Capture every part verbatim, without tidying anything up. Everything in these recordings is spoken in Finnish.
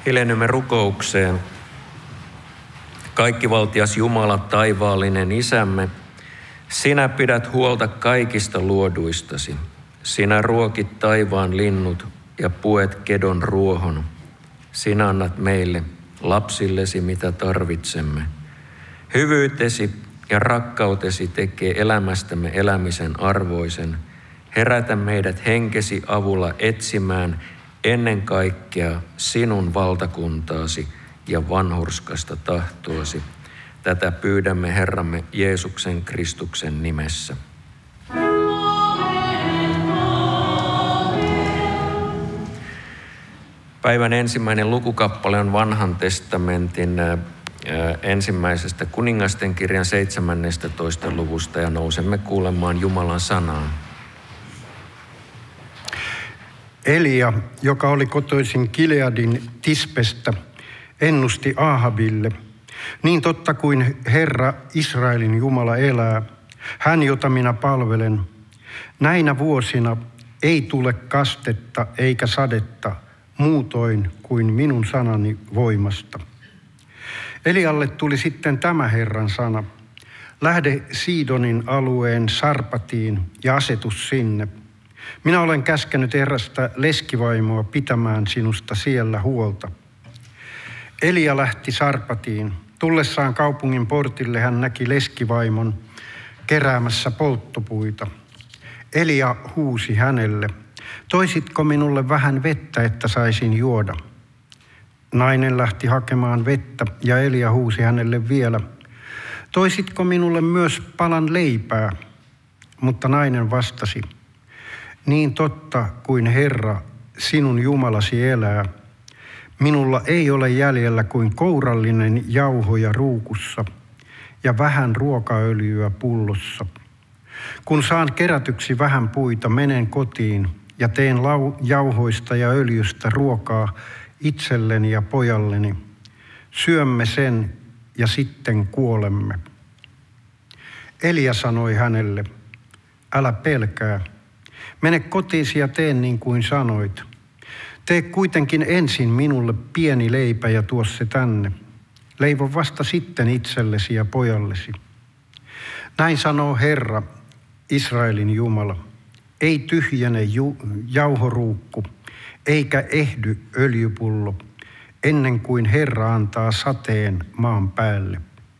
Hiljennymme rukoukseen. Kaikkivaltias Jumala, taivaallinen Isämme, sinä pidät huolta kaikista luoduistasi. Sinä ruokit taivaan linnut ja puet kedon ruohon. Sinä annat meille, lapsillesi, mitä tarvitsemme. Hyvyytesi ja rakkautesi tekee elämästämme elämisen arvoisen. Herätä meidät henkesi avulla etsimään ennen kaikkea sinun valtakuntaasi ja vanhurskasta tahtoasi. Tätä pyydämme Herramme Jeesuksen Kristuksen nimessä. Päivän ensimmäinen lukukappale on Vanhan testamentin ensimmäisestä kuningasten kirjan seitsemännestätoista luvusta ja nousemme kuulemaan Jumalan sanaa. Elia, joka oli kotoisin Gileadin Tispestä, ennusti Aahabille, niin totta kuin Herra Israelin Jumala elää, hän jota minä palvelen, näinä vuosina ei tule kastetta eikä sadetta muutoin kuin minun sanani voimasta. Elialle tuli sitten tämä Herran sana, lähde Siidonin alueen Sarpatiin ja asetus sinne. Minä olen käskenyt erästä leskivaimoa pitämään sinusta siellä huolta. Elia lähti Sarpatiin. Tullessaan kaupungin portille hän näki leskivaimon keräämässä polttopuita. Elia huusi hänelle, toisitko minulle vähän vettä, että saisin juoda? Nainen lähti hakemaan vettä ja Elia huusi hänelle vielä, toisitko minulle myös palan leipää? Mutta nainen vastasi, niin totta kuin Herra, sinun Jumalasi elää, minulla ei ole jäljellä kuin kourallinen jauhoja ruukussa ja vähän ruokaöljyä pullossa. Kun saan kerätyksi vähän puita, menen kotiin ja teen lau- jauhoista ja öljystä ruokaa itselleni ja pojalleni. Syömme sen ja sitten kuolemme. Elia sanoi hänelle, älä pelkää. Mene kotiisi ja tee niin kuin sanoit. Tee kuitenkin ensin minulle pieni leipä ja tuo se tänne. Leivon vasta sitten itsellesi ja pojallesi. Näin sanoo Herra, Israelin Jumala. Ei tyhjene ju- jauhoruukku, eikä ehdy öljypullo, ennen kuin Herra antaa sateen maan päälle.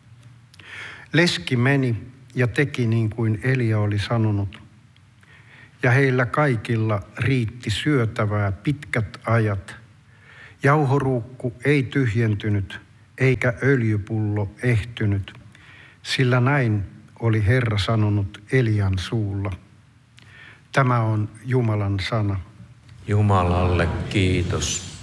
Leski meni ja teki niin kuin Elia oli sanonut. Ja heillä kaikilla riitti syötävää pitkät ajat. Jauhoruukku ei tyhjentynyt, eikä öljypullo ehtynyt, sillä näin oli Herra sanonut Elian suulla. Tämä on Jumalan sana. Jumalalle kiitos.